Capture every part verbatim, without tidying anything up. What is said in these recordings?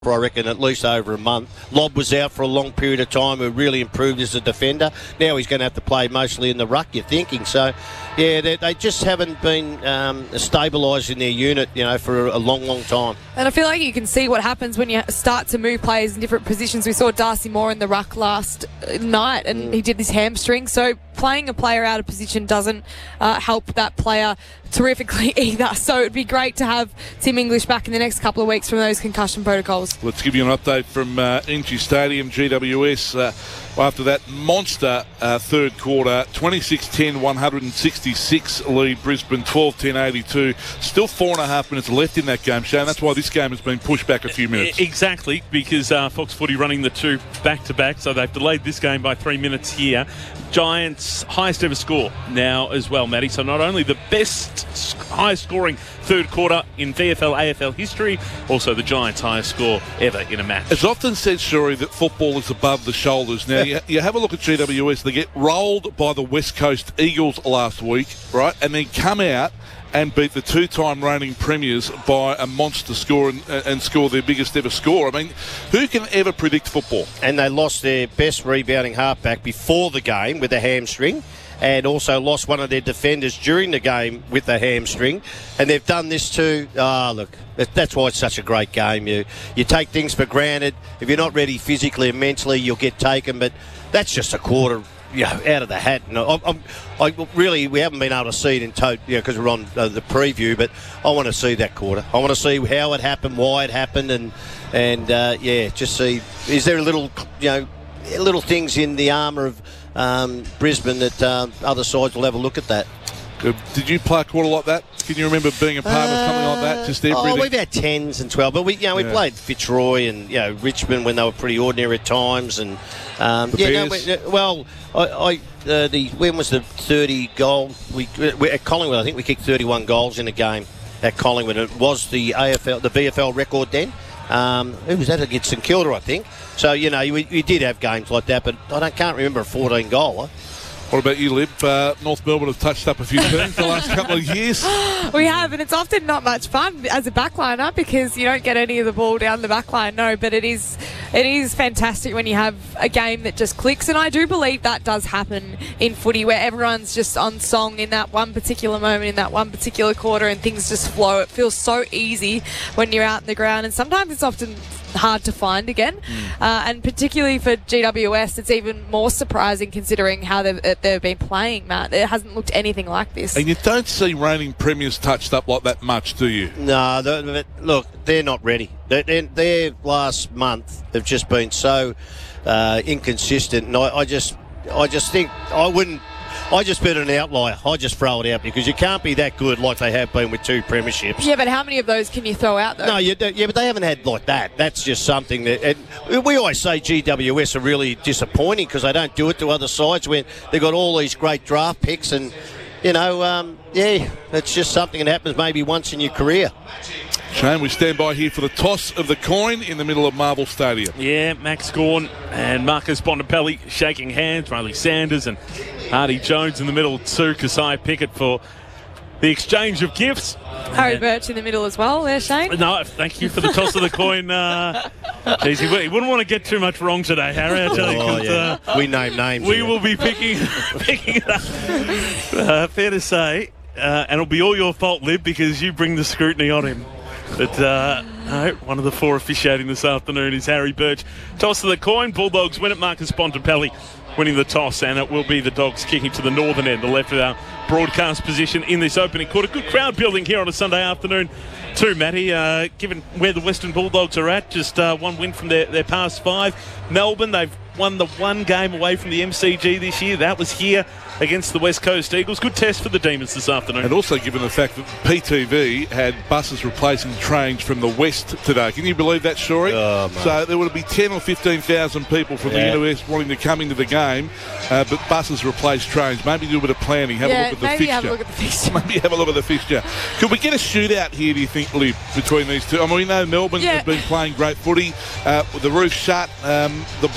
I reckon at least over a month. Lobb was out for a long period of time, who really improved as a defender. Now he's going to have to play mostly in the ruck, you're thinking. So, yeah, they, they just haven't been um, stabilised in their unit, you know, for a long, long time. And I feel like you can see what happens when you start to move players in different positions. We saw Darcy Moore in the ruck last night, and mm. he did his hamstring. So playing a player out of position doesn't uh, help that player terrifically either. So it'd be great to have Tim English back in the next couple of weeks from those concussion protocols. Let's give you an update from uh, N G Stadium, G W S. Uh, after that monster uh, third quarter, twenty-six ten, one sixty-six lead Brisbane, twelve ten eighty-two. Still four and a half minutes left in that game, Shane. That's why this game has been pushed back a few minutes. Exactly, because uh, Fox Footy running the two back-to-back, so they've delayed this game by three minutes here. Giants' highest ever score now as well, Matty. So not only the best, highest scoring third quarter in V F L, A F L history, also the Giants' highest score ever in a match. It's often said, Shuri, that football is above the shoulders. Now, you, you have a look at G W S. They get rolled by the West Coast Eagles last week, right, and then come out and beat the two-time reigning premiers by a monster score and, and score their biggest ever score. I mean, who can ever predict football? And they lost their best rebounding halfback before the game with a hamstring, and also lost one of their defenders during the game with a hamstring. And they've done this too. Ah, oh, look, that's why it's such a great game. You you take things for granted. If you're not ready physically and mentally, you'll get taken. But that's just a quarter, you know, out of the hat. And I'm, I'm, I really, we haven't been able to see it in total, you know, because we're on uh, the preview. But I want to see that quarter. I want to see how it happened, why it happened, and and uh, yeah, just see, is there a little, you know, little things in the armour of um, Brisbane that um, other sides will have a look at that. Good. Did you play a quarter like that? Can you remember being a part uh, of something like that? Just everything? Oh, we've had tens and twelve, but we, you know, we yeah. played Fitzroy and you know Richmond when they were pretty ordinary at times, and um, the yeah, Bears. no, we, well, I, I uh, the when was the thirty goal? We, we at Collingwood, I think we kicked thirty-one goals in a game at Collingwood. It was the A F L, the V F L record then. Um, who was that against St Kilda, I think? So you know, we, we did have games like that, but I don't, can't remember a fourteen goaler. What about you, Lib? Uh, North Melbourne have touched up a few teams the last couple of years. We have, and it's often not much fun as a backliner because you don't get any of the ball down the backline. No, but it is, it is fantastic when you have a game that just clicks, and I do believe that does happen in footy where everyone's just on song in that one particular moment, in that one particular quarter, and things just flow. It feels so easy when you're out in the ground, and sometimes it's often hard to find again, mm. uh, and particularly for G W S, it's even more surprising considering how they've, they've been playing, Matt. It hasn't looked anything like this. And you don't see reigning premiers touched up like that much, do you? No, they're, look, they're not ready. They're, they're, their last month have just been so uh, inconsistent, and I, I just, I just think I wouldn't. I just bet an outlier. I just throw it out because you can't be that good like they have been with two premierships. Yeah, but how many of those can you throw out, though? No, you do, yeah, but they haven't had like that. That's just something that... And we always say G W S are really disappointing because they don't do it to other sides when they've got all these great draft picks and, you know, um, yeah, it's just something that happens maybe once in your career. Shane, we stand by here for the toss of the coin in the middle of Marvel Stadium. Yeah, Max Gawn and Marcus Bontempelli shaking hands. Riley Sanders and Hardy Jones in the middle too. Kasai Pickett for the exchange of gifts. Harry Birch in the middle as well there, Shane. No, thank you for the toss of the coin. Uh, geez, he, he wouldn't want to get too much wrong today, Harry, I tell you. Oh, yeah. uh, we name names. We here. will be picking, picking it up. Uh, fair to say. Uh, and it'll be all your fault, Lib, because you bring the scrutiny on him. But uh, no, one of the four officiating this afternoon is Harry Birch. Toss of the coin. Bulldogs win it. Marcus Bontempelli winning the toss, and it will be the Dogs kicking to the northern end, the left of our broadcast position in this opening quarter. Good crowd building here on a Sunday afternoon too, Matty. Uh, given where the Western Bulldogs are at, just uh, one win from their, their past five. Melbourne, they've won the one game away from the M C G this year. That was here against the West Coast Eagles. Good test for the Demons this afternoon. And also given the fact that P T V had buses replacing trains from the west today. Can you believe that, Shuri? Oh, so there would be ten or fifteen thousand people from yeah. the N S wanting to come into the game, uh, but buses replace trains. Maybe do a bit of planning. Have yeah, a look at the maybe fixture. have a look at the fixture. Maybe have a look at the fixture. Could we get a shootout here, do you think, Liv, between these two? I mean, we know Melbourne yeah. have been playing great footy uh, with the roof shut. Um, the Bulldogs, when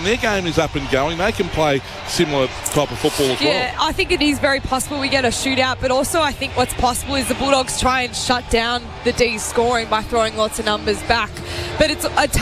when their game is up and going, they can play similar type of football as Yeah, well. I think it is very possible we get a shootout, but also I think what's possible is the Bulldogs try and shut down the D's scoring by throwing lots of numbers back. But it's a